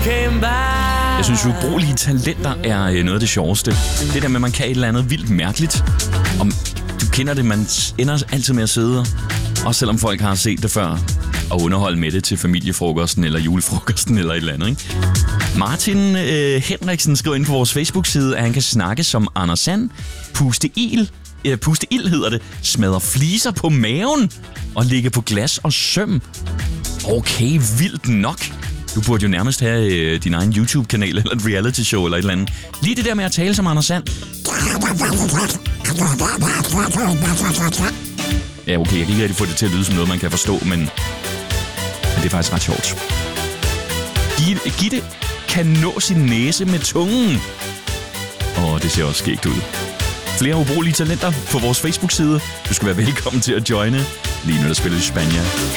Jeg synes, ubrugelige talenter er noget af det sjoveste. Det der med, at man kan et eller andet vildt mærkeligt. Om du kender det, man ender altid med at sidde, også selvom folk har set det før, og underholde med det til familiefrokosten eller julefrokosten eller et eller andet, ikke? Martin Henriksen skriver ind på vores Facebook-side, at han kan snakke som Anders Sand, puste ild hedder det, smadre fliser på maven og ligge på glas og søm. Okay, vildt nok. Du burde jo nærmest have din egen YouTube-kanal eller et reality-show eller et eller andet. Lige det der med at tale som Anders Sand. Ja, okay, jeg kan ikke rigtig få det til at lyde som noget, man kan forstå, men det er faktisk ret sjovt. Gitte kan nå sin næse med tungen. Det ser også skægt ud. Flere ubrugelige talenter på vores Facebook-side. Du skal være velkommen til at joine. Lige nu der spiller i Spanien.